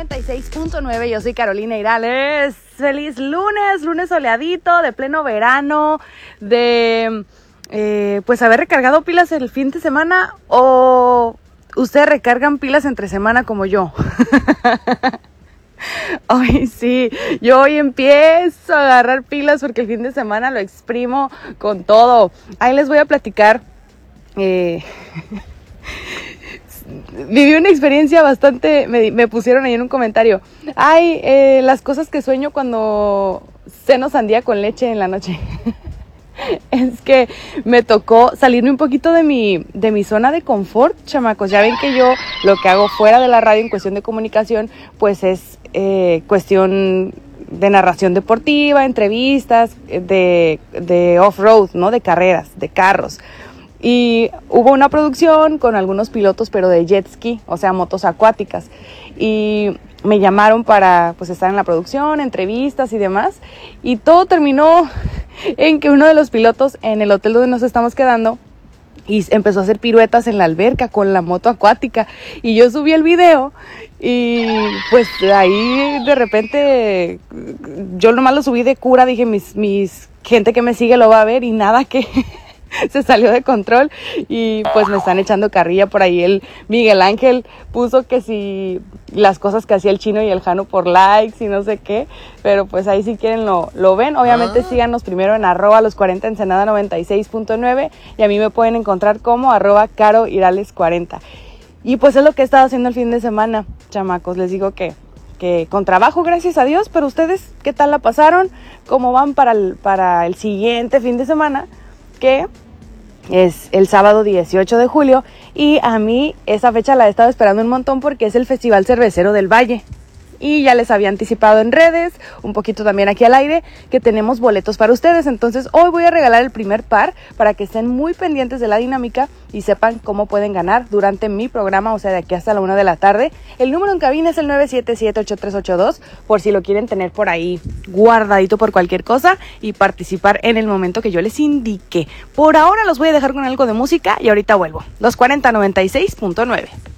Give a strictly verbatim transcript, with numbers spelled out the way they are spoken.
noventa y seis punto nueve, yo soy Carolina Irales. Feliz lunes, lunes soleadito, de pleno verano, de eh, pues haber recargado pilas el fin de semana, o ustedes recargan pilas entre semana como yo. Hoy sí, yo hoy empiezo a agarrar pilas porque el fin de semana lo exprimo con todo. Ahí les voy a platicar. Eh, viví una experiencia bastante, me, me pusieron ahí en un comentario. Ay, eh, las cosas que sueño cuando ceno sandía con leche en la noche. Es que me tocó salirme un poquito de mi, de mi zona de confort, chamacos. Ya ven que yo lo que hago fuera de la radio en cuestión de comunicación, pues es eh, cuestión de narración deportiva, entrevistas, de, de off-road, ¿no? De carreras, de carros. Y hubo una producción con algunos pilotos, pero de jet ski, o sea, motos acuáticas. Y me llamaron para pues estar en la producción, entrevistas y demás. Y todo terminó en que uno de los pilotos en el hotel donde nos estamos quedando y empezó a hacer piruetas en la alberca con la moto acuática. Y yo subí el video y pues ahí de repente yo nomás lo subí de cura. Dije, mis, mis gente que me sigue lo va a ver, y nada, que se salió de control y pues me están echando carrilla por ahí. El Miguel Ángel puso que si las cosas que hacía el Chino y el Jano por likes y no sé qué, pero pues ahí si quieren lo, lo ven. Obviamente ah. síganos primero en arroba los cuarenta Ensenada noventa y seis punto nueve, y a mí me pueden encontrar como arroba Caro Irales cuarenta. Y pues es lo que he estado haciendo el fin de semana, chamacos. Les digo que que con trabajo, gracias a Dios, pero ustedes, ¿qué tal la pasaron? ¿Cómo van para el, para el siguiente fin de semana? Que es el sábado dieciocho de julio, y a mí esa fecha la he estado esperando un montón porque es el Festival Cervecero del Valle. Y ya les había anticipado en redes, un poquito también aquí al aire, que tenemos boletos para ustedes. Entonces hoy voy a regalar el primer par para que estén muy pendientes de la dinámica y sepan cómo pueden ganar durante mi programa, o sea, de aquí hasta la una de la tarde. El número en cabina es el nueve siete siete, ocho tres ocho dos, por si lo quieren tener por ahí guardadito por cualquier cosa y participar en el momento que yo les indique. Por ahora los voy a dejar con algo de música y ahorita vuelvo. Los cuarenta noventa y seis punto nueve.